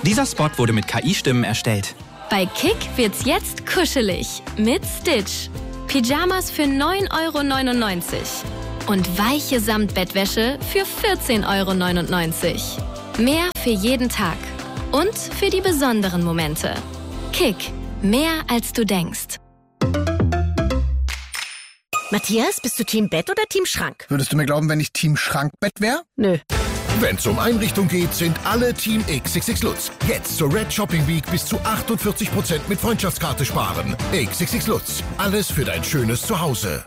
Dieser Spot wurde mit KI-Stimmen erstellt. Bei Kick wird's jetzt kuschelig mit Stitch. Pyjamas für 9,99 € und weiche Samtbettwäsche für 14,99 €. Mehr für jeden Tag und für die besonderen Momente. Kick, mehr als du denkst. Matthias, bist du Team Bett oder Team Schrank? Würdest du mir glauben, wenn ich Team Schrankbett wäre? Nö. Wenn's um Einrichtung geht, sind alle Team XXX Lutz. Jetzt zur Red Shopping Week bis zu 48% mit Freundschaftskarte sparen. XXX Lutz. Alles für dein schönes Zuhause.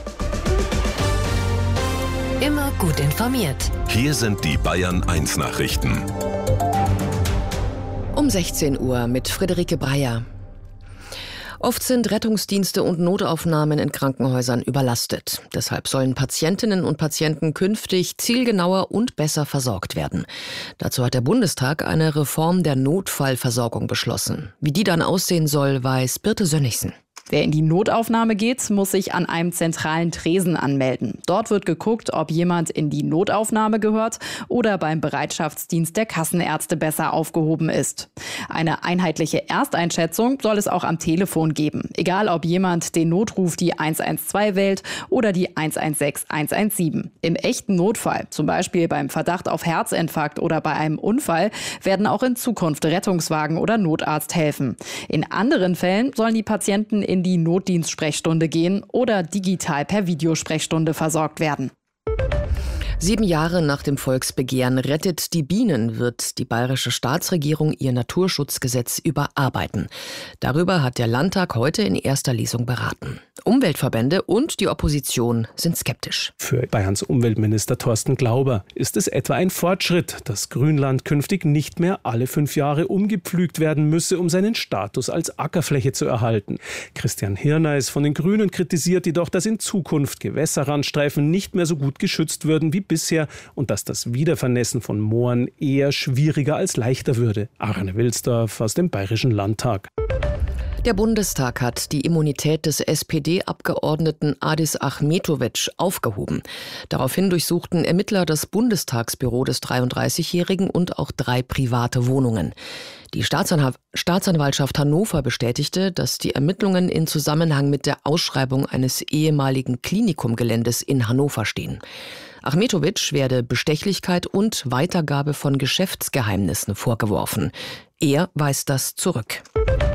Immer gut informiert. Hier sind die Bayern 1 Nachrichten. Um 16 Uhr mit Friederike Breyer. Oft sind Rettungsdienste und Notaufnahmen in Krankenhäusern überlastet. Deshalb sollen Patientinnen und Patienten künftig zielgenauer und besser versorgt werden. Dazu hat der Bundestag eine Reform der Notfallversorgung beschlossen. Wie die dann aussehen soll, weiß Birte Sönnigsen. Wer in die Notaufnahme geht, muss sich an einem zentralen Tresen anmelden. Dort wird geguckt, ob jemand in die Notaufnahme gehört oder beim Bereitschaftsdienst der Kassenärzte besser aufgehoben ist. Eine einheitliche Ersteinschätzung soll es auch am Telefon geben. Egal, ob jemand den Notruf die 112 wählt oder die 116 117. Im echten Notfall, zum Beispiel beim Verdacht auf Herzinfarkt oder bei einem Unfall, werden auch in Zukunft Rettungswagen oder Notarzt helfen. In anderen Fällen sollen die Patienten in die Notdienstsprechstunde gehen oder digital per Videosprechstunde versorgt werden. 7 Jahre nach dem Volksbegehren Rettet die Bienen wird die bayerische Staatsregierung ihr Naturschutzgesetz überarbeiten. Darüber hat der Landtag heute in erster Lesung beraten. Umweltverbände und die Opposition sind skeptisch. Für Bayerns Umweltminister Thorsten Glauber ist es etwa ein Fortschritt, dass Grünland künftig nicht mehr alle 5 Jahre umgepflügt werden müsse, um seinen Status als Ackerfläche zu erhalten. Christian Hirneis von den Grünen kritisiert jedoch, dass in Zukunft Gewässerrandstreifen nicht mehr so gut geschützt würden wie bisher und dass das Wiedervernässen von Mooren eher schwieriger als leichter würde. Arne Wilsdorf aus dem Bayerischen Landtag. Der Bundestag hat die Immunität des SPD-Abgeordneten Adis Achmetović aufgehoben. Daraufhin durchsuchten Ermittler das Bundestagsbüro des 33-Jährigen und auch 3 private Wohnungen. Die Staatsanwaltschaft Hannover bestätigte, dass die Ermittlungen in Zusammenhang mit der Ausschreibung eines ehemaligen Klinikumgeländes in Hannover stehen. Achmetović werde Bestechlichkeit und Weitergabe von Geschäftsgeheimnissen vorgeworfen. Er weist das zurück.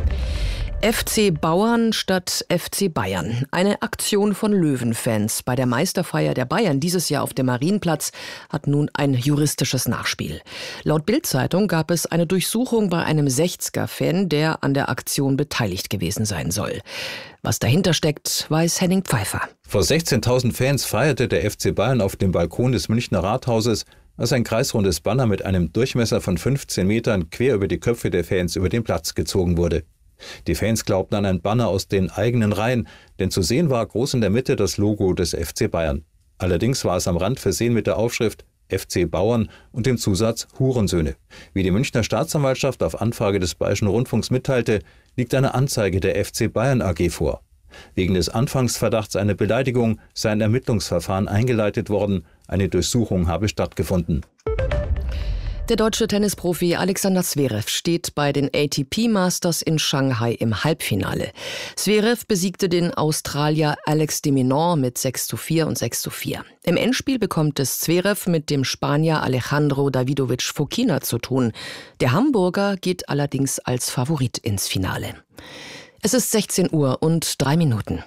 FC Bauern statt FC Bayern. Eine Aktion von Löwenfans bei der Meisterfeier der Bayern dieses Jahr auf dem Marienplatz hat nun ein juristisches Nachspiel. Laut Bild-Zeitung gab es eine Durchsuchung bei einem 60er-Fan, der an der Aktion beteiligt gewesen sein soll. Was dahinter steckt, weiß Henning Pfeiffer. Vor 16.000 Fans feierte der FC Bayern auf dem Balkon des Münchner Rathauses, als ein kreisrundes Banner mit einem Durchmesser von 15 Metern quer über die Köpfe der Fans über den Platz gezogen wurde. Die Fans glaubten an ein Banner aus den eigenen Reihen, denn zu sehen war groß in der Mitte das Logo des FC Bayern. Allerdings war es am Rand versehen mit der Aufschrift FC Bauern und dem Zusatz Hurensöhne. Wie die Münchner Staatsanwaltschaft auf Anfrage des Bayerischen Rundfunks mitteilte, liegt eine Anzeige der FC Bayern AG vor. Wegen des Anfangsverdachts einer Beleidigung sei ein Ermittlungsverfahren eingeleitet worden, eine Durchsuchung habe stattgefunden. Der deutsche Tennisprofi Alexander Zverev steht bei den ATP Masters in Shanghai im Halbfinale. Zverev besiegte den Australier Alex de Minaur mit 6:4 und 6:4. Im Endspiel bekommt es Zverev mit dem Spanier Alejandro Davidovich Fokina zu tun. Der Hamburger geht allerdings als Favorit ins Finale. Es ist 16 Uhr und 3 Minuten.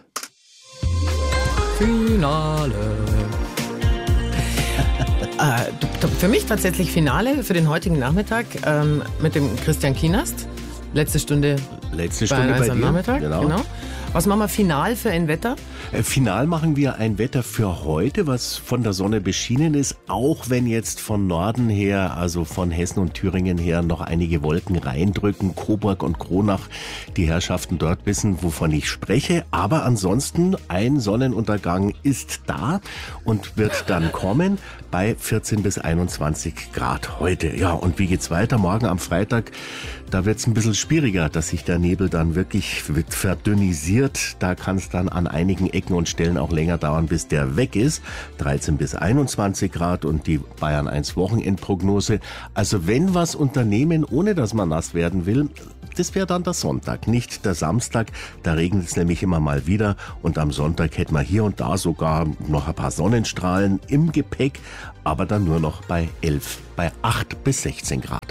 Finale. Für mich tatsächlich Finale für den heutigen Nachmittag mit dem Christian Kienast. Letzte Stunde bei dir. Nachmittag. Genau. Was machen wir final für ein Wetter? Final machen wir ein Wetter für heute, was von der Sonne beschienen ist, auch wenn jetzt von Norden her, also von Hessen und Thüringen her, noch einige Wolken reindrücken. Coburg und Kronach, die Herrschaften dort wissen, wovon ich spreche. Aber ansonsten, ein Sonnenuntergang ist da und wird dann kommen bei 14 bis 21 Grad heute. Ja, und wie geht's weiter? Morgen am Freitag, da wird's ein bisschen schwieriger, dass sich der Nebel dann wirklich verdünnisiert. Da kann es dann an einigen Ecken Ecken und Stellen auch länger dauern, bis der weg ist. 13 bis 21 Grad und die Bayern 1 Wochenendprognose. Also wenn was unternehmen, ohne dass man nass werden will, das wäre dann der Sonntag, nicht der Samstag. Da regnet es nämlich immer mal wieder und am Sonntag hätten wir hier und da sogar noch ein paar Sonnenstrahlen im Gepäck, aber dann nur noch bei 11, bei 8 bis 16 Grad.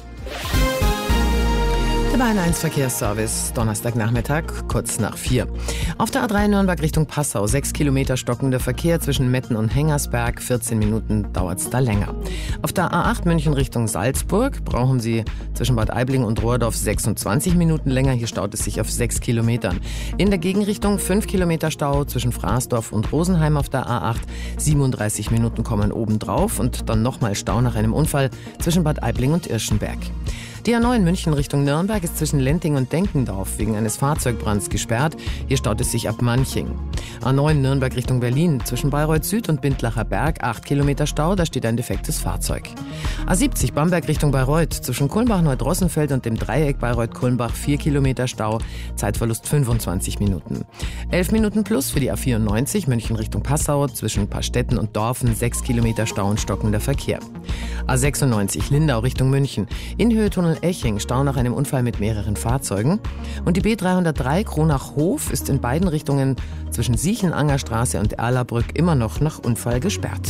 Der Bayern 1 Verkehrsservice, Donnerstagnachmittag, kurz nach 4. Auf der A3 Nürnberg Richtung Passau, 6 Kilometer stockender Verkehr zwischen Metten und Hengersberg, 14 Minuten dauert's da länger. Auf der A8 München Richtung Salzburg brauchen Sie zwischen Bad Aibling und Rohrdorf 26 Minuten länger, hier staut es sich auf 6 Kilometern. In der Gegenrichtung 5 Kilometer Stau zwischen Fraßdorf und Rosenheim auf der A8, 37 Minuten kommen obendrauf und dann nochmal Stau nach einem Unfall zwischen Bad Aibling und Irschenberg. Die A9 München Richtung Nürnberg ist zwischen Lenting und Denkendorf wegen eines Fahrzeugbrands gesperrt. Hier staut es sich ab Manching. A9 Nürnberg Richtung Berlin zwischen Bayreuth Süd und Bindlacher Berg 8 Kilometer Stau, da steht ein defektes Fahrzeug. A70 Bamberg Richtung Bayreuth zwischen Kulmbach-Neudrossenfeld und dem Dreieck Bayreuth-Kulmbach 4 Kilometer Stau, Zeitverlust 25 Minuten. 11 Minuten plus für die A94 München Richtung Passau zwischen Pastetten und Dorfen 6 Kilometer Stau und stockender Verkehr. A96 Lindau Richtung München in Höhe-Tunnel Eching Stau nach einem Unfall mit mehreren Fahrzeugen. Und die B303 Kronach-Hof ist in beiden Richtungen zwischen Siechenangerstraße und Erlabrück immer noch nach Unfall gesperrt.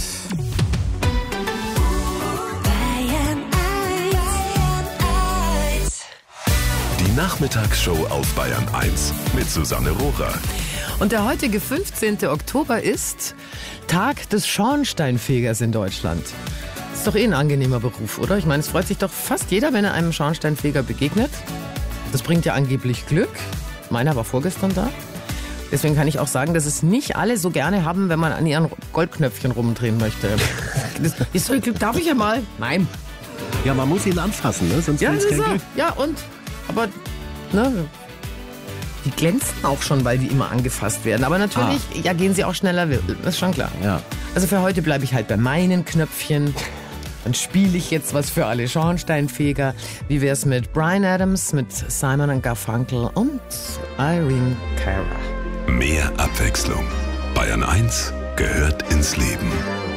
Die Nachmittagsshow auf Bayern 1 mit Susanne Rohrer. Und der heutige 15. Oktober ist Tag des Schornsteinfegers in Deutschland. Ist doch ein angenehmer Beruf, oder? Ich meine, es freut sich doch fast jeder, wenn er einem Schornsteinfeger begegnet. Das bringt ja angeblich Glück. Meiner war vorgestern da. Deswegen kann ich auch sagen, dass es nicht alle so gerne haben, wenn man an ihren Goldknöpfchen rumdrehen möchte. Ist so Glück, darf ich ja mal? Nein. Ja, man muss ihn anfassen, ne? Sonst ja, ist kein Glück. Ja, und? Aber, ne? Die glänzen auch schon, weil die immer angefasst werden. Aber natürlich, ja, gehen sie auch schneller. Das ist schon klar. Ja. Also für heute bleibe ich halt bei meinen Knöpfchen. Dann spiele ich jetzt was für alle Schornsteinfeger. Wie wär's mit Bryan Adams, mit Simon & Garfunkel und Irene Cara? Mehr Abwechslung. Bayern 1 gehört ins Leben.